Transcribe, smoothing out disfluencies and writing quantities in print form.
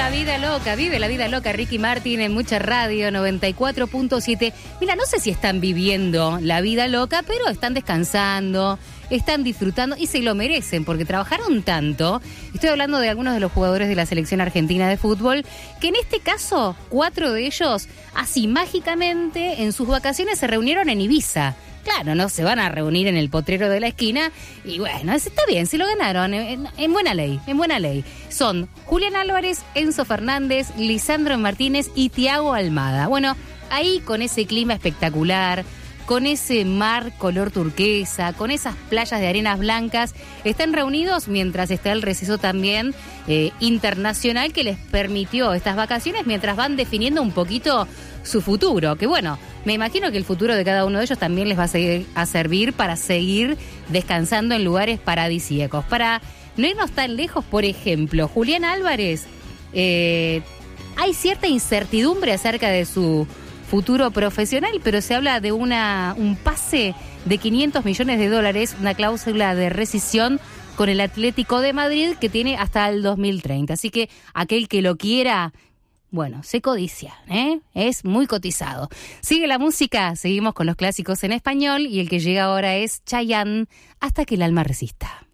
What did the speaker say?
la vida loca, vive la vida loca. Ricky Martin en Mucha Radio 94.7. Mira, no sé si están viviendo la vida loca, pero están descansando, están disfrutando y se lo merecen porque trabajaron tanto. Estoy hablando de algunos de los jugadores de la selección argentina de fútbol, que en este caso, 4 de ellos, así mágicamente, en sus vacaciones se reunieron en Ibiza. Claro, no se van a reunir en el potrero de la esquina y bueno, está bien, se lo ganaron en buena ley, en buena ley. Son Julián Álvarez, Enzo Fernández, Lisandro Martínez y Thiago Almada. Bueno, ahí con ese clima espectacular, con ese mar color turquesa, con esas playas de arenas blancas, están reunidos mientras está el receso también internacional que les permitió estas vacaciones mientras van definiendo un poquito su futuro, que bueno, me imagino que el futuro de cada uno de ellos también les va a servir para seguir descansando en lugares paradisíacos. Para no irnos tan lejos, por ejemplo, Julián Álvarez, hay cierta incertidumbre acerca de su futuro profesional, pero se habla de un pase de $500 millones, una cláusula de rescisión con el Atlético de Madrid que tiene hasta el 2030. Así que aquel que lo quiera, bueno, se codicia, es muy cotizado. Sigue la música, seguimos con los clásicos en español y el que llega ahora es Chayanne, Hasta que el alma resista.